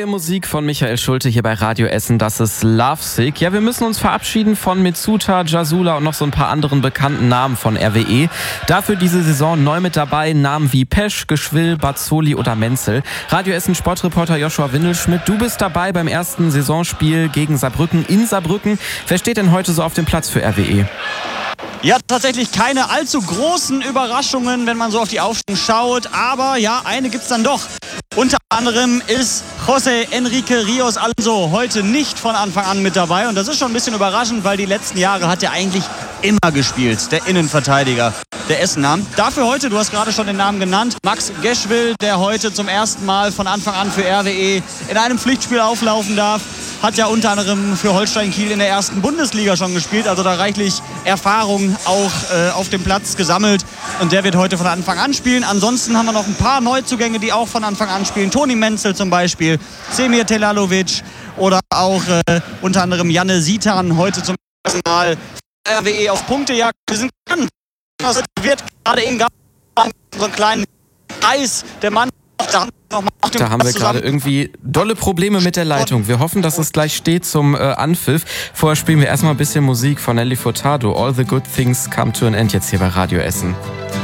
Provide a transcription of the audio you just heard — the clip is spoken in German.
Neue Musik von Michael Schulte hier bei Radio Essen, das ist Lovesick. Ja, wir müssen uns verabschieden von Mitsuta, Jasula und noch so ein paar anderen bekannten Namen von RWE. Dafür diese Saison neu mit dabei Namen wie Pesch, Geschwill, Bazzoli oder Menzel. Radio Essen Sportreporter Joshua Windelschmidt, du bist dabei beim ersten Saisonspiel gegen Saarbrücken in Saarbrücken. Wer steht denn heute so auf dem Platz für RWE? Ja, tatsächlich keine allzu großen Überraschungen, wenn man so auf die Aufstellung schaut. Aber ja, eine gibt's dann doch. Unter anderem ist José Enrique Rios Alonso heute nicht von Anfang an mit dabei. Und das ist schon ein bisschen überraschend, weil die letzten Jahre hat er eigentlich immer gespielt, der Innenverteidiger der Essener. Dafür heute, du hast gerade schon den Namen genannt, Max Geschwill, der heute zum ersten Mal von Anfang an für RWE in einem Pflichtspiel auflaufen darf. Hat ja unter anderem für Holstein Kiel in der ersten Bundesliga schon gespielt, also da reichlich Erfahrung auch auf dem Platz gesammelt. Und der wird heute von Anfang an spielen. Ansonsten haben wir noch ein paar Neuzugänge, die auch von Anfang an spielen. Toni Menzel zum Beispiel, Semir Telalovic oder auch unter anderem Janne Sitan heute zum ersten Mal RWE auf Punktejagd. Wir sind ganz, das wird gerade eben so einen kleinen Eis der Mann. Da haben wir gerade irgendwie dolle Probleme mit der Leitung. Wir hoffen, dass es gleich steht zum Anpfiff. Vorher spielen wir erstmal ein bisschen Musik von Nelly Furtado. All the good things come to an end jetzt hier bei Radio Essen.